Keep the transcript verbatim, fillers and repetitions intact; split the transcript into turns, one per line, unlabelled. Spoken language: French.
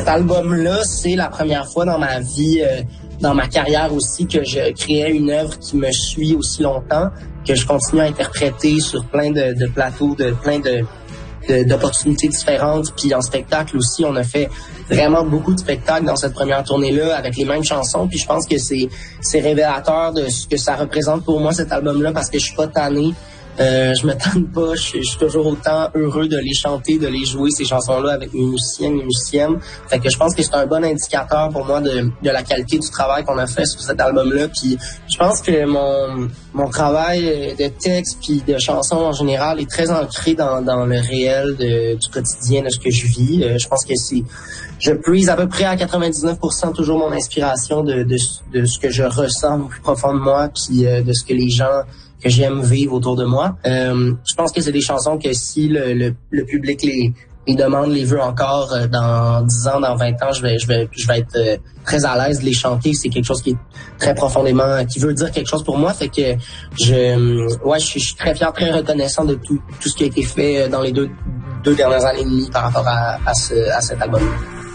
cet album-là, c'est la première fois dans ma vie, euh, dans ma carrière aussi, que je créais une œuvre qui me suit aussi longtemps, que je continue à interpréter sur plein de, de plateaux, de plein de, de d'opportunités différentes. Puis en spectacle aussi, on a fait vraiment beaucoup de spectacles dans cette première tournée-là avec les mêmes chansons. Puis je pense que c'est c'est révélateur de ce que ça représente pour moi, cet album-là, parce que je suis pas tanné. Euh, je me tente pas, je, je suis toujours autant heureux de les chanter, de les jouer, ces chansons-là, avec mes musiciens, mes musiciennes. Fait que je pense que c'est un bon indicateur pour moi de, de la qualité du travail qu'on a fait sur cet album-là. Puis je pense que mon, mon travail de texte puis de chansons en général est très ancré dans, dans le réel de, du quotidien, de ce que je vis. Euh, je pense que c'est... Je puise à peu près à quatre-vingt-dix-neuf pour cent toujours mon inspiration de, de, de ce que je ressens au plus profond de moi, puis euh, de ce que les gens que j'aime vivre autour de moi. Euh, je pense que c'est des chansons que si le, le, le public les, les demande, les veut encore euh, dans dix ans, dans vingt ans, je vais, je vais, je vais être euh, très à l'aise de les chanter. C'est quelque chose qui est très profondément, qui veut dire quelque chose pour moi. Fait que je, ouais, je suis, je suis très fier, très reconnaissant de tout, tout ce qui a été fait dans les deux, deux dernières années et demie par rapport à, à, ce, à cet album.